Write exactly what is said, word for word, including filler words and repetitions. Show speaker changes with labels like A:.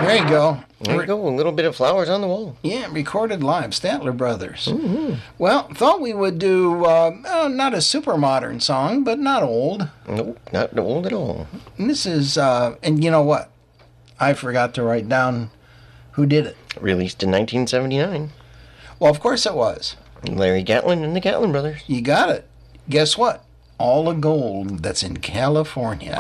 A: There you go.
B: There you go. A little bit of Flowers on the Wall.
A: Yeah, recorded live. Statler Brothers.
B: Mm-hmm.
A: Well, thought we would do uh, uh, not a super modern song, but not old.
B: Nope, not old at all.
A: And this is, uh, and you know what? I forgot to write down who did it.
B: Released in nineteen seventy-nine.
A: Well, of course it was.
B: Larry Gatlin and the Gatlin Brothers.
A: You got it. Guess what? All the gold that's in California.